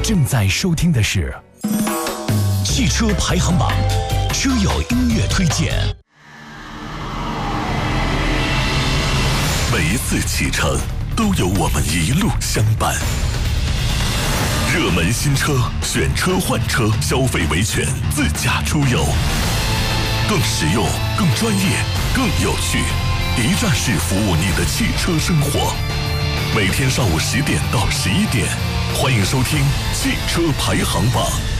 正在收听的是汽车排行榜车友音乐推荐。 每一次启程都有我们一路相伴。热门新车，选车换车，消费维权，自驾出游，更实用、更专业、更有趣，一站式服务你的汽车生活。每天上午10点到11点，欢迎收听汽车排行榜。